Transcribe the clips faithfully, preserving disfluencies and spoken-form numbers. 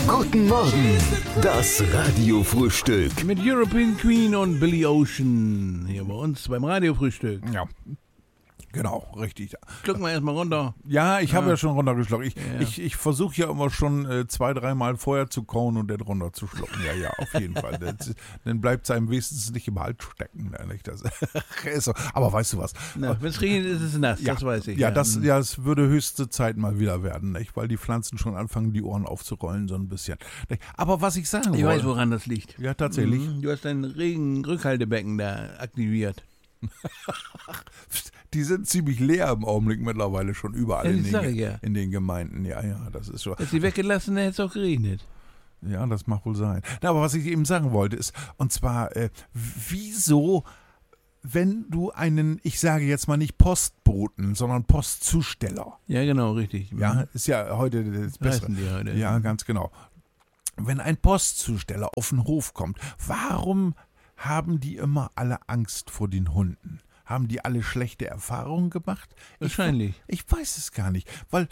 Guten Morgen, das Radiofrühstück. Mit European Queen und Billy Ocean hier bei uns beim Radiofrühstück. Ja, genau, richtig. Schlucken wir erstmal runter. Ja, ich habe Ja. ja schon runtergeschluckt. Ich, Ja. ich, ich versuche ja immer schon äh, zwei, dreimal vorher zu kauen und dann runterzuschlucken. Ja, ja, auf jeden Fall. Das, dann bleibt es einem wenigstens nicht im Hals stecken. Ne, nicht? Das ist so. Aber weißt du was? Wenn es regnet, ist es nass, Ja, das weiß ich. ja, das, ja, es würde höchste Zeit mal wieder werden, nicht? Weil die Pflanzen schon anfangen, die Ohren aufzurollen, so ein bisschen. Nicht? Aber was ich sagen Ich wollte... weiß, woran das liegt. Ja, tatsächlich. Mhm, Du hast dein Regenrückhaltebecken da aktiviert. Die sind ziemlich leer im Augenblick mittlerweile schon überall Ja, in, das den, sag Ge- ich ja. in den Gemeinden. Ja, ja, das ist schon... Hättest du die weggelassen, dann hätte es auch geregnet. Ja, das mag wohl sein. Na, aber was ich eben sagen wollte ist, und zwar, äh, wieso, wenn du einen, ich sage jetzt mal nicht Postboten, sondern Postzusteller, Ja, genau, richtig. ja, ist ja heute das Beste. Heißen die heute. Ja, ganz genau. Wenn ein Postzusteller auf den Hof kommt, warum haben die immer alle Angst vor den Hunden? Haben die alle schlechte Erfahrungen gemacht? Wahrscheinlich. Ich, ich weiß es gar nicht, weil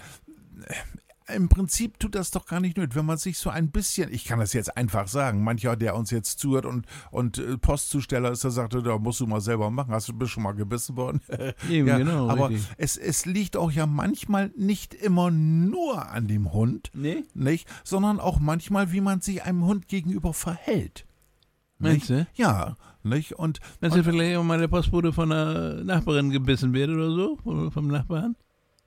äh, im Prinzip tut das doch gar nicht nötig, wenn man sich so ein bisschen, ich kann das jetzt einfach sagen, mancher, der uns jetzt zuhört und, und äh, Postzusteller ist, der sagte, da musst du mal selber machen, hast du bist schon mal gebissen worden? Eben, ja, genau, aber richtig. es, es liegt auch ja manchmal nicht immer nur an dem Hund, Nee? nicht, sondern auch manchmal, wie man sich einem Hund gegenüber verhält. Meinst du? Ja, nicht? Und, Meinst du vielleicht auch mal der Postbote von einer Nachbarin gebissen wird oder so? Oder vom Nachbarn?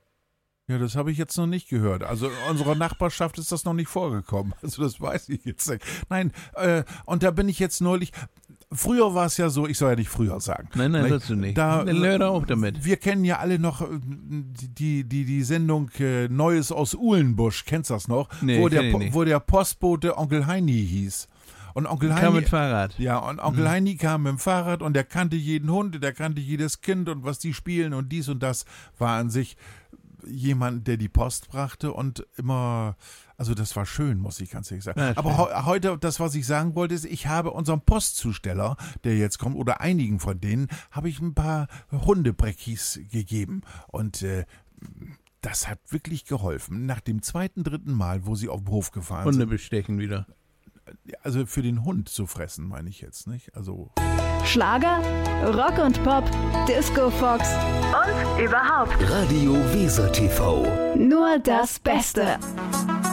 ja, das habe ich jetzt noch nicht gehört. Also in unserer Nachbarschaft ist das noch nicht vorgekommen. Also das weiß ich jetzt nicht. Nein, äh, und da bin ich jetzt neulich, früher war es ja so, ich soll ja nicht früher sagen. Nein, nein, Nicht? sollst du nicht. Da, Dann hör doch auf damit. Wir kennen ja alle noch äh, die, die, die Sendung äh, Neues aus Uhlenbusch, kennst du das noch? Nee, wo, kenn der, ich Po- nicht. wo der Postbote Onkel Heini hieß. Und Onkel Kam Heini, mit Fahrrad. ja, und Onkel Heini kam mit dem Fahrrad und der kannte jeden Hund, der kannte jedes Kind und was die spielen und dies und das war an sich jemand, der die Post brachte und immer, also das war schön, muss ich ganz ehrlich sagen. Ja, Aber heu- heute, das, was ich sagen wollte, ist, ich habe unserem Postzusteller, der jetzt kommt, oder einigen von denen, habe ich ein paar Hundebreckis gegeben und äh, das hat wirklich geholfen. Nach dem zweiten, dritten Mal, wo sie auf den Hof gefahren Hunde sind, bestechen wieder. also für den Hund zu fressen, meine ich jetzt, nicht? Also Schlager, Rock und Pop, Disco Fox und überhaupt Radio Weser T V. nur das Beste.